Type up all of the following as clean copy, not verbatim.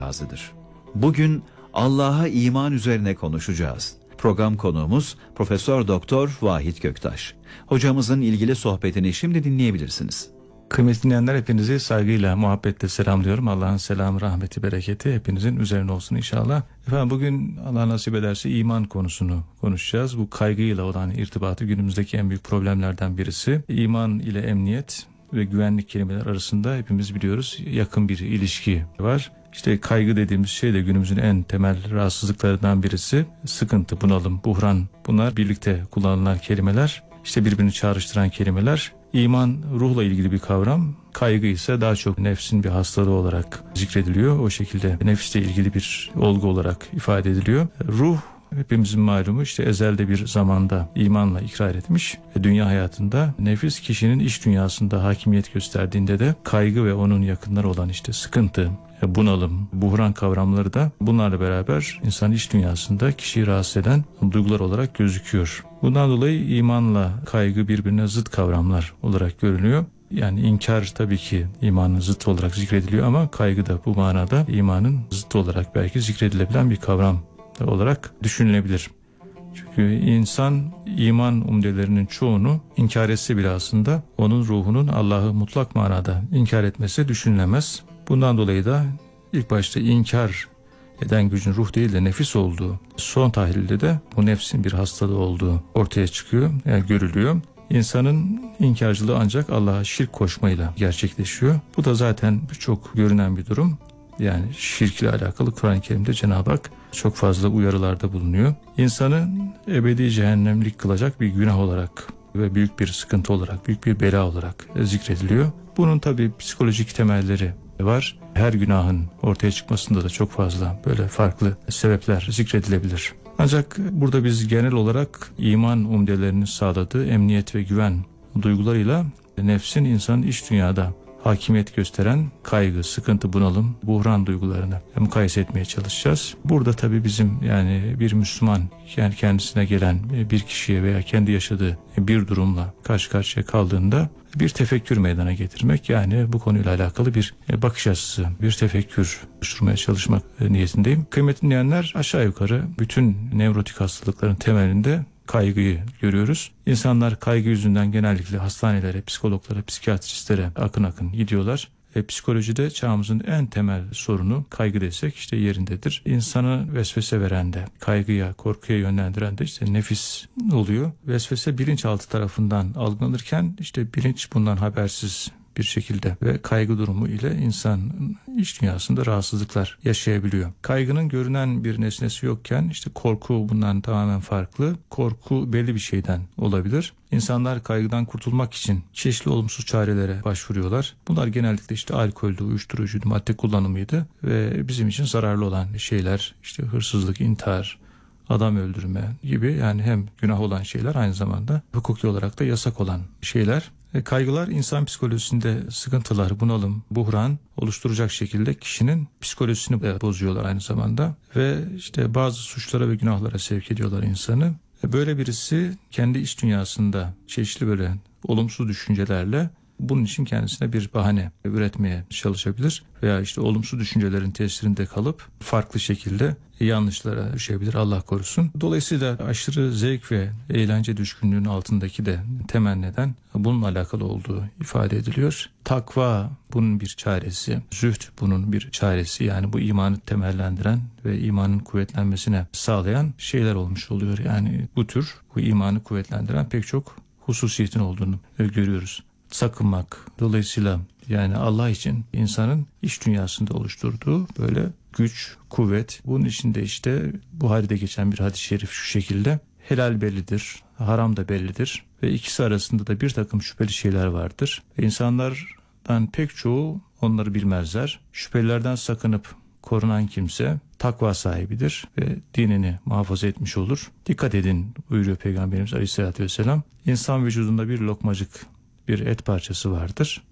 razıdır. Bugün Allah'a iman üzerine konuşacağız. Program konuğumuz Profesör Doktor Vahit Göktaş. Hocamızın ilgili sohbetini şimdi dinleyebilirsiniz. Kıymetli dinleyenler, hepinizi saygıyla, muhabbetle selamlıyorum. Allah'ın selamı, rahmeti, bereketi hepinizin üzerine olsun inşallah. Efendim, bugün Allah nasip ederse iman konusunu konuşacağız. Bu kaygıyla olan irtibatı günümüzdeki en büyük problemlerden birisi. İman ile emniyet ve güvenlik kelimeler arasında hepimiz biliyoruz yakın bir ilişki var. İşte kaygı dediğimiz şey de günümüzün en temel rahatsızlıklarından birisi. Sıkıntı, bunalım, buhran, bunlar birlikte kullanılan kelimeler. İşte birbirini çağrıştıran kelimeler. İman ruhla ilgili bir kavram. Kaygı ise daha çok nefsin bir hastalığı olarak zikrediliyor. O şekilde nefisle ilgili bir olgu olarak ifade ediliyor. Ruh, hepimizin malumu, işte ezelde bir zamanda imanla ikrar etmiş. Dünya hayatında nefis kişinin iç dünyasında hakimiyet gösterdiğinde de kaygı ve onun yakınları olan işte sıkıntı, bunalım, buhran kavramları da bunlarla beraber insan iç dünyasında kişiyi rahatsız eden duygular olarak gözüküyor. Bundan dolayı imanla kaygı birbirine zıt kavramlar olarak görünüyor. Yani inkar tabii ki imanın zıttı olarak zikrediliyor ama kaygı da bu manada imanın zıttı olarak belki zikredilebilen bir kavram olarak düşünülebilir. Çünkü insan iman umdelerinin çoğunu inkar etse bile aslında onun ruhunun Allah'ı mutlak manada inkar etmesi düşünülemez. Bundan dolayı da ilk başta inkar eden gücün ruh değil de nefis olduğu, son tahlilde de bu nefsin bir hastalığı olduğu ortaya çıkıyor, yani görülüyor. İnsanın inkarcılığı ancak Allah'a şirk koşmayla gerçekleşiyor. Bu da zaten çok görünen bir durum. Yani şirk ile alakalı Kur'an-ı Kerim'de Cenab-ı Hak çok fazla uyarılarda bulunuyor. İnsanı ebedi cehennemlik kılacak bir günah olarak ve büyük bir sıkıntı olarak, büyük bir bela olarak zikrediliyor. Bunun tabii psikolojik temelleri var. Her günahın ortaya çıkmasında da çok fazla böyle farklı sebepler zikredilebilir. Ancak burada biz genel olarak iman umdelerinin sağladığı emniyet ve güven duygularıyla nefsin insanın iç dünyada hakimiyet gösteren kaygı, sıkıntı, bunalım, buhran duygularını mukayese etmeye çalışacağız. Burada tabii bizim, yani bir Müslüman, yani kendisine gelen bir kişiye veya kendi yaşadığı bir durumla karşı karşıya kaldığında bir tefekkür meydana getirmek, yani bu konuyla alakalı bir bakış açısı, bir tefekkür oluşturmaya çalışmak niyetindeyim. Kıymetli dinleyenler, aşağı yukarı bütün nevrotik hastalıkların temelinde kaygıyı görüyoruz. İnsanlar kaygı yüzünden genellikle hastanelere, psikologlara, psikiyatristlere akın akın gidiyorlar. Psikolojide çağımızın en temel sorunu kaygı desek işte yerindedir. İnsanı vesvese veren de, kaygıya, korkuya yönlendiren de işte nefis oluyor. Vesvese bilinçaltı tarafından algılanırken işte bilinç bundan habersiz bir şekilde ve kaygı durumu ile insan iç dünyasında rahatsızlıklar yaşayabiliyor. Kaygının görünen bir nesnesi yokken işte korku bundan tamamen farklı. Korku belli bir şeyden olabilir. İnsanlar kaygıdan kurtulmak için çeşitli olumsuz çarelere başvuruyorlar. Bunlar genellikle işte alkoldü, uyuşturucuydu, madde kullanımıydı ve bizim için zararlı olan şeyler, işte hırsızlık, intihar, adam öldürme gibi, yani hem günah olan şeyler aynı zamanda hukuki olarak da yasak olan şeyler. Kaygılar insan psikolojisinde sıkıntılar, bunalım, buhran oluşturacak şekilde kişinin psikolojisini bozuyorlar aynı zamanda ve işte bazı suçlara ve günahlara sevk ediyorlar insanı. Böyle birisi kendi iç dünyasında çeşitli böyle olumsuz düşüncelerle bunun için kendisine bir bahane üretmeye çalışabilir veya işte olumsuz düşüncelerin tesirinde kalıp farklı şekilde yanlışlara düşebilir, Allah korusun. Dolayısıyla aşırı zevk ve eğlence düşkünlüğünün altındaki de temel neden bununla alakalı olduğu ifade ediliyor. Takva bunun bir çaresi, zühd bunun bir çaresi, yani bu imanı temellendiren ve imanın kuvvetlenmesine sağlayan şeyler olmuş oluyor. Yani bu imanı kuvvetlendiren pek çok hususiyetin olduğunu görüyoruz. Sakınmak, dolayısıyla yani Allah için insanın iç dünyasında oluşturduğu böyle güç, kuvvet. Bunun içinde işte Buhari'de geçen bir hadis-i şerif şu şekilde: helal bellidir, haram da bellidir ve ikisi arasında da bir takım şüpheli şeyler vardır. İnsanlardan pek çoğu onları bilmezler. Şüphelilerden sakınıp korunan kimse takva sahibidir ve dinini muhafaza etmiş olur. Dikkat edin buyuruyor Peygamberimiz Aleyhisselatü Vesselam. İnsan vücudunda bir lokmacık bir et parçası vardır.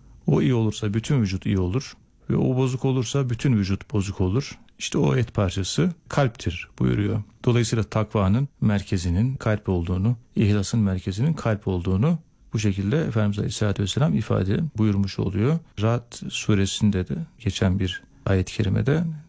O iyi olursa bütün vücut iyi olur ve o bozuk olursa bütün vücut bozuk olur. İşte o et parçası kalptir buyuruyor. Dolayısıyla takvanın merkezinin kalp olduğunu, ihlasın merkezinin kalp olduğunu bu şekilde Efendimiz Aleyhisselatü Vesselam ifade buyurmuş oluyor. Ra'd suresinde de geçen bir ayet-i kerimede.